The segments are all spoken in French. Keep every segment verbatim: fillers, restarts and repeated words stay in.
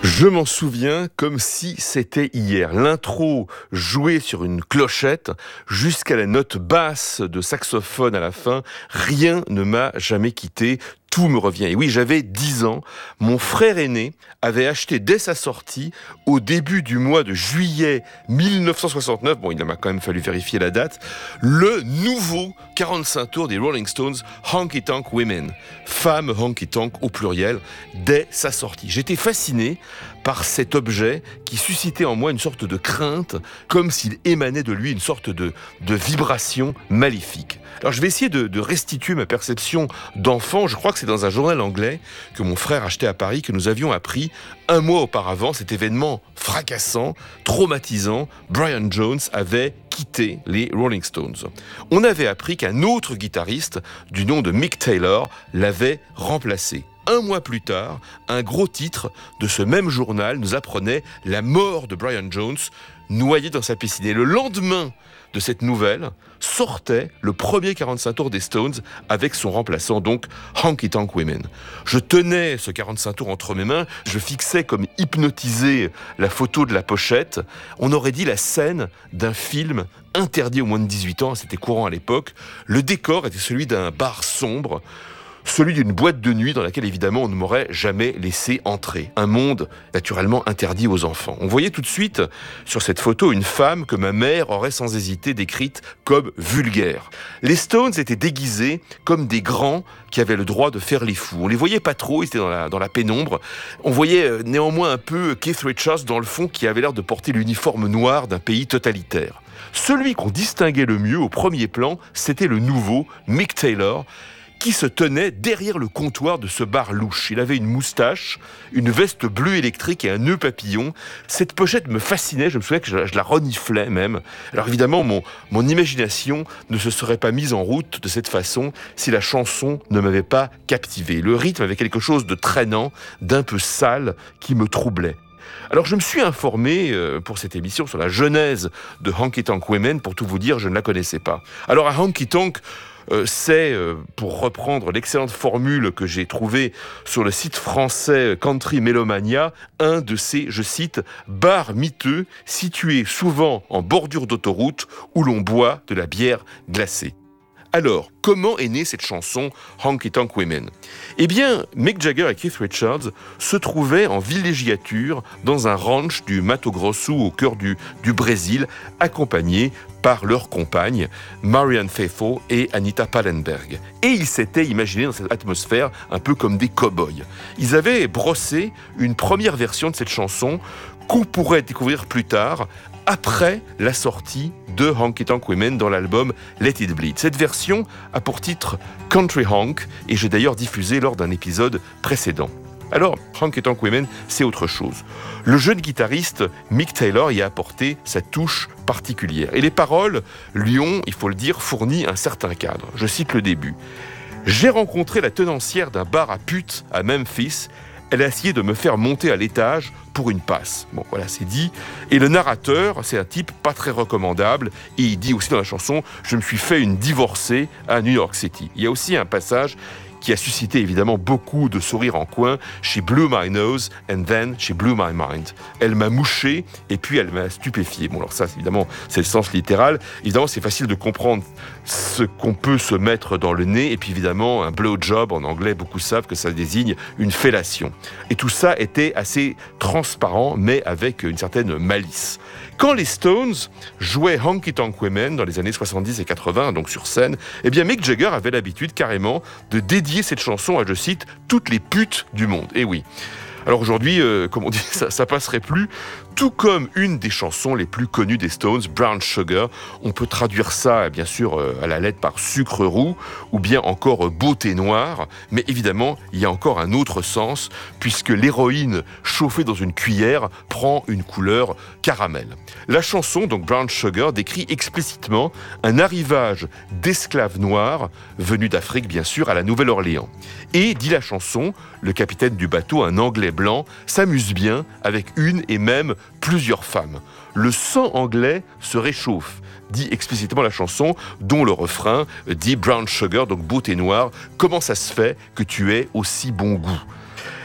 Je m'en souviens comme si c'était hier. L'intro jouée sur une clochette jusqu'à la note basse de saxophone à la fin, rien ne m'a jamais quitté. Tout me revient. Et oui, j'avais dix ans. Mon frère aîné avait acheté dès sa sortie, au début du mois de juillet mille neuf cent soixante-neuf, bon, il m'a quand même fallu vérifier la date, le nouveau quarante-cinq tours des Rolling Stones, Honky Tonk Women. Femmes honky tonk au pluriel, dès sa sortie. J'étais fasciné par cet objet qui suscitait en moi une sorte de crainte, comme s'il émanait de lui une sorte de, de vibration maléfique. Alors je vais essayer de, de restituer ma perception d'enfant. Je crois que c'est dans un journal anglais que mon frère achetait à Paris que nous avions appris un mois auparavant cet événement fracassant, traumatisant. Brian Jones avait quitté les Rolling Stones. On avait appris qu'un autre guitariste du nom de Mick Taylor l'avait remplacé. Un mois plus tard, un gros titre de ce même journal nous apprenait la mort de Brian Jones, noyé dans sa piscine. Et le lendemain de cette nouvelle, sortait le premier quarante-cinq tours des Stones avec son remplaçant, donc Honky Tonk Women. Je tenais ce quarante-cinq tours entre mes mains, je fixais comme hypnotisé la photo de la pochette. On aurait dit la scène d'un film interdit aux moins de dix-huit ans, c'était courant à l'époque. Le décor était celui d'un bar sombre, celui d'une boîte de nuit dans laquelle évidemment on ne m'aurait jamais laissé entrer. Un monde naturellement interdit aux enfants. On voyait tout de suite sur cette photo une femme que ma mère aurait sans hésiter décrite comme vulgaire. Les Stones étaient déguisés comme des grands qui avaient le droit de faire les fous. On les voyait pas trop, ils étaient dans la, dans la pénombre. On voyait euh, néanmoins un peu Keith Richards dans le fond qui avait l'air de porter l'uniforme noir d'un pays totalitaire. Celui qu'on distinguait le mieux au premier plan, c'était le nouveau Mick Taylor, qui se tenait derrière le comptoir de ce bar louche. Il avait une moustache, une veste bleue électrique et un nœud papillon. Cette pochette me fascinait, je me souviens que je, je la reniflais même. Alors évidemment, mon, mon imagination ne se serait pas mise en route de cette façon si la chanson ne m'avait pas captivé. Le rythme avait quelque chose de traînant, d'un peu sale, qui me troublait. Alors je me suis informé euh, pour cette émission sur la genèse de Honky Tonk Women. Pour tout vous dire, je ne la connaissais pas. Alors un honky tonk, Euh, c'est, euh, pour reprendre l'excellente formule que j'ai trouvée sur le site français Country Melomania, un de ces, je cite, bars miteux situés souvent en bordure d'autoroute où l'on boit de la bière glacée. Alors, comment est née cette chanson Honky Tonk Women ? Eh bien, Mick Jagger et Keith Richards se trouvaient en villégiature dans un ranch du Mato Grosso au cœur du, du Brésil, accompagnés par leurs compagnes, Marianne Faithfull et Anita Pallenberg. Et ils s'étaient imaginés dans cette atmosphère un peu comme des cow-boys. Ils avaient brossé une première version de cette chanson qu'on pourrait découvrir plus tard, après la sortie de Honky Tonk Women dans l'album Let It Bleed. Cette version a pour titre Country Honk, et j'ai d'ailleurs diffusé lors d'un épisode précédent. Alors, Honky Tonk Women, c'est autre chose. Le jeune guitariste Mick Taylor y a apporté sa touche particulière. Et les paroles lui ont, il faut le dire, fourni un certain cadre. Je cite le début. « J'ai rencontré la tenancière d'un bar à putes à Memphis. Elle a essayé de me faire monter à l'étage pour une passe. » Bon, voilà, c'est dit. Et le narrateur, c'est un type pas très recommandable. Et il dit aussi dans la chanson « Je me suis fait une divorcée à New York City ». Il y a aussi un passage qui a suscité évidemment beaucoup de sourires en coin. « She blew my nose and then she blew my mind ». Elle m'a mouché et puis elle m'a stupéfié. Bon, alors ça, évidemment, c'est le sens littéral. Évidemment, c'est facile de comprendre ce qu'on peut se mettre dans le nez. Et puis évidemment, un blowjob, en anglais, beaucoup savent que ça désigne une fellation. Et tout ça était assez transparent, mais avec une certaine malice. Quand les Stones jouaient Honky Tonk Women dans les années soixante-dix et quatre-vingts, donc sur scène, eh bien Mick Jagger avait l'habitude carrément de dédier cette chanson à, je cite, toutes les putes du monde. Et oui. Alors aujourd'hui, euh, comme on dit, ça, ça passerait plus. Tout comme une des chansons les plus connues des Stones, Brown Sugar. On peut traduire ça, bien sûr, euh, à la lettre par sucre roux, ou bien encore euh, beauté noire. Mais évidemment, il y a encore un autre sens, puisque l'héroïne chauffée dans une cuillère prend une couleur caramel. La chanson, donc Brown Sugar, décrit explicitement un arrivage d'esclaves noirs, venus d'Afrique, bien sûr, à la Nouvelle-Orléans. Et, dit la chanson, le capitaine du bateau, un Anglais blanc, s'amuse bien avec une et même plusieurs femmes. Le sang anglais se réchauffe, dit explicitement la chanson, dont le refrain dit Brown Sugar, donc beauté noire, comment ça se fait que tu aies aussi bon goût ?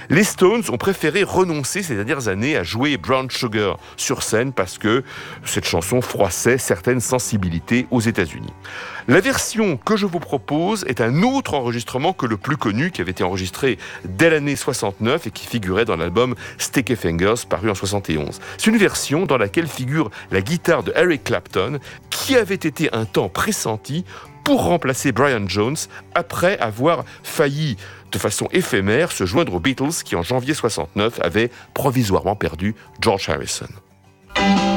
Les Stones ont préféré renoncer ces dernières années à jouer Brown Sugar sur scène parce que cette chanson froissait certaines sensibilités aux États-Unis. La version que je vous propose est un autre enregistrement que le plus connu, qui avait été enregistré dès l'année soixante-neuf et qui figurait dans l'album Sticky Fingers, paru en soixante et onze. C'est une version dans laquelle figure la guitare de Eric Clapton, qui avait été un temps pressenti pour remplacer Brian Jones après avoir failli de façon éphémère se joindre aux Beatles qui en janvier soixante-neuf avaient provisoirement perdu George Harrison.